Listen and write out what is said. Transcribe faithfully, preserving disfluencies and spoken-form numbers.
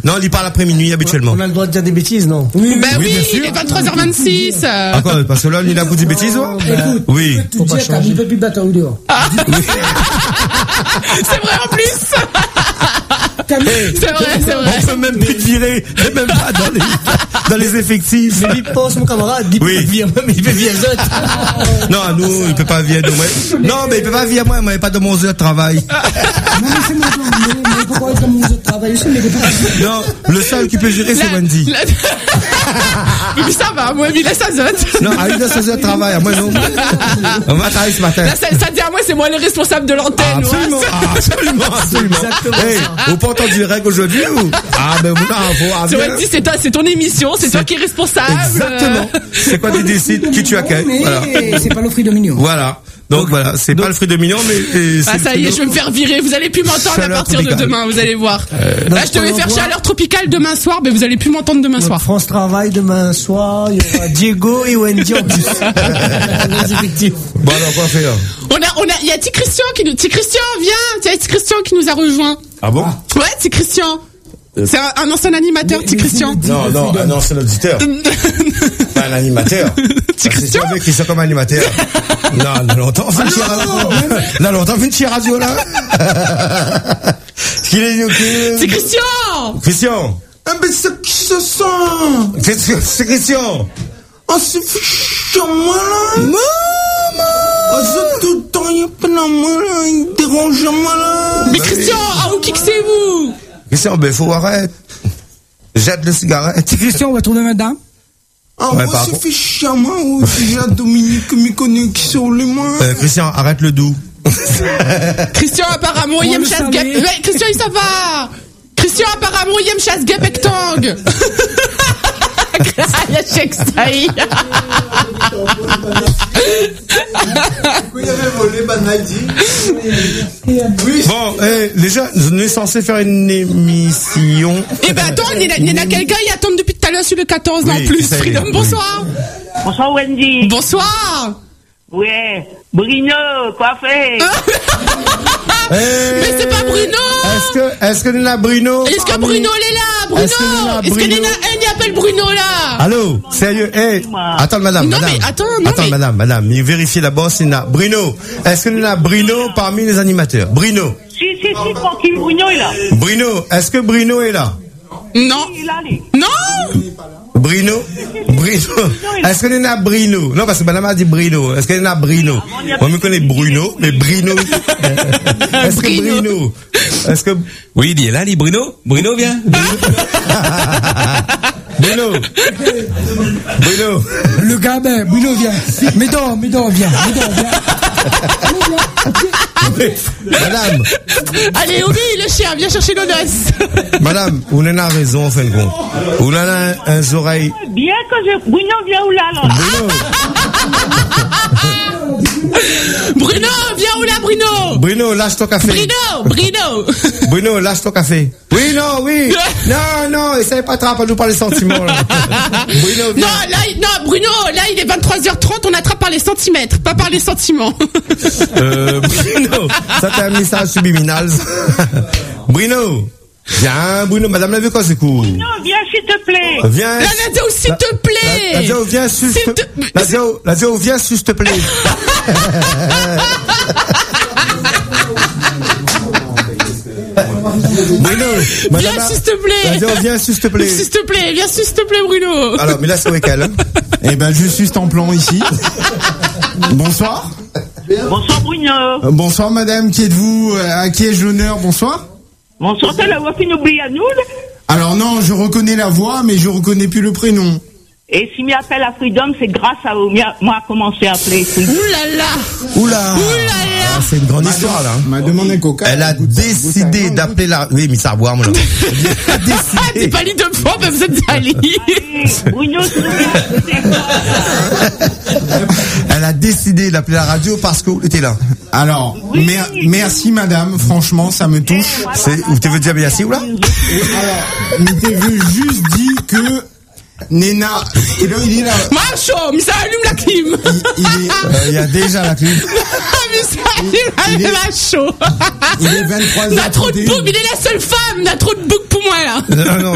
Non, on lit pas l'après-minuit habituellement. On a le droit de dire des bêtises, non? Oui, bah oui, bien sûr. il est vingt-trois heures vingt-six. Euh... Encore, parce que là, on lit la bout des bêtises, Oh, ouais? bah, Écoute, Oui. tu peux te dire qu'à mi peut plus battre au dehors. Ah. C'est vrai en plus. Hey, C'est vrai, c'est vrai. on peut même plus te virer, c'est même pas dans les, dans les effectifs. Mais il pense, mon camarade, il peut Oui. virer, mais il peut virer les autres. Non, nous, il peut pas virer de moi. Non, mais il peut pas virer moi, moi, il pas de mon heure de travail. Non, mais c'est moi, mais, mais pourquoi est-ce que mon autre travail aussi, mais depuis Non, le seul qui peut gérer, c'est La- Wendy. la- Mais ça va, moi, il laisse sa zote. Non, à une de ses heures de travail, moi non. On va travailler ce matin. Là, ça, ça dit à moi, c'est moi le responsable de l'antenne. Absolument, ouais. absolument, absolument. Exactement Hey, vous pas entendu les règles aujourd'hui ou? Ah, ben, vous n'avez C'est vrai, dis, c'est toi, c'est ton émission, c'est toi qui es responsable. Exactement. C'est quoi tu décides, qui tu accueilles. mais Voilà. c'est pas le fruit de mignon. Voilà. Donc voilà, c'est pas le fruit de mignon, mais et Ah, c'est ça le y est, fruit je vais me faire virer. Vous allez plus m'entendre à Chaleur partir de tropicale. demain, vous allez voir. Là, je devais Pôle faire emploi. chaleur tropicale demain soir, mais vous allez plus m'entendre demain Notre soir. France travaille demain soir, il y aura Diego et Wendy en plus. Les effectifs. de- Bon alors, quoi faire? On a, on a, il y a Ti Christian qui nous, Ti Christian, viens, il y a Ti Christian qui nous a rejoint. Ah bon? Ouais, Ti Christian. C'est un, un ancien animateur, Ti Christian. Non, non, ah non, c'est l'auditeur. Pas un animateur. Ti Christian? C'est Christian comme animateur. Non, non, longtemps, fait une petite radio. Non, longtemps, fait une petite radio, là. Qu'il est, qu'il Ti Christian! Christian. Ah ben c'est qui se sent? C'est c'est Christian. Oh c'est fichant moi là. Maman. Oh c'est tout le temps il y a pas dans moi là, il dérange moi là. Mais Christian, ah, où kicksez-vous? Christian, ben, faut arrêter. Jette le cigarette. Christian, on va trouver madame. Ah Ouais, moi par c'est contre- fichant moi, oh, déjà Dominique me connaît qui sont les mains. Euh, Christian, arrête le doux. Christian, apparemment, il On aime le chasse savait. gap. Ouais, Christian, il ça va. Christian, apparemment, il aime chasse gap et tang. Il y a Cheikh Saïd. Il avait volé Banadi. Bon, eh, déjà, on est censé faire une émission. Eh ben attends, il y en a, il y en a quelqu'un, il attend depuis tout à l'heure sur le quatorze Oui, en plus. ça y est, Freedom, oui. bonsoir. Bonsoir Wendy. Bonsoir. Ouais. Bruno, quoi faire? Mais c'est pas Bruno. Est-ce que, est-ce que nous avons Bruno? Est-ce que parmi- Bruno, il est là, Bruno? Est-ce que nous avons Est-ce qu'il y en Bruno? a un qui appelle Bruno là? Allô? Sérieux? Eh, attends, madame, Non, madame. mais attends, non, Attends, mais- madame, madame. Vérifiez d'abord s'il y en a. Bruno. Est-ce que nous avons Bruno parmi les animateurs? Bruno. Si, si, si, tranquille, Bruno est là. Bruno. Est-ce que Bruno est là? Non. Il est là, lui. Non. Bruno? Bruno. Est-ce que nous avons Bruno? Non, parce que madame a dit Bruno. Est-ce que nous avons Bruno? Moi, je connais Bruno, mais Bruno. Est-ce que Bruno. Bruno? Est-ce que, Oui, il est là, il Bruno. Bruno, viens. Bruno? Bruno? Le gars, ben, Bruno, viens. Médor, Médor, viens. Médor, viens. Madame, Allez, Obi, le chien, viens chercher nos noces. madame, vous en avez raison, en fin de compte. Vous en avez un, un oreille. Bien que je... Bruno vient où là, alors? Bruno, Bruno, viens où là, Bruno? Bruno, lâche ton café. Bruno, Bruno. Bruno, lâche ton café. Oui, non, oui. Non, non, essaye pas trop à nous parler sentiments, là. Bruno, Non, viens. là, il- non, Bruno, là, il est vingt-trois heures trente, on attrape par les centimètres, pas par les sentiments. Euh, Bruno, ça c'est un message subliminal. Bruno, viens, Bruno, madame l'a vu quand c'est cool. Non, viens, s'il te plaît. Viens. La Nadia, s'il te La plaît. Dio, viens, sus. S'il te- La Dio, la Dio, viens, sus, te plaît. Bruno, madame. Viens, s'il te La plaît. Dio, viens, sus, te plaît. S'il te plaît, viens, s'il te plaît, Bruno. Alors, mais là, c'est avec elle. Hein. Eh ben je suis en plan ici. Bonsoir. Bonsoir, Bruno. Euh, bonsoir madame, qui êtes-vous? Euh, À qui ai-je l'honneur? Bonsoir. Bonsoir, t'as la voix qui nous oublie à nous, là. Alors non, je reconnais la voix, mais je reconnais plus le prénom. Et si m'appelle à Freedom, c'est grâce à vous. Moi, à commencer à appeler Freedom. Ouh là là. Oula. Ouh là là. Ah, c'est une grande histoire, là. hein. M'a demandé un coca. Elle a Goûte ça, décidé goûte ça. d'appeler la... Oui, mais ça va boire, moi, là. Elle a Ah, t'es décidé... pas libre de fois, mais vous êtes allés. Et Bruno, tu nous viens. Elle a décidé d'appeler la radio parce que vous étiez là. Alors, mer- merci madame, franchement, ça me touche. C'est... Vous t'avez déjà bien assis, ou là? Alors, mais t'es vu juste dit que Nena, et là, il est là. Macho, mais ça allume la clim. Il, il est, Euh, Il y a déjà la clim. Mais ça allume il est- la chaud. il est vingt-trois Il a heures trop de trente et une. bouc, il est la seule femme, il a trop de bouc pour moi là. Non, non,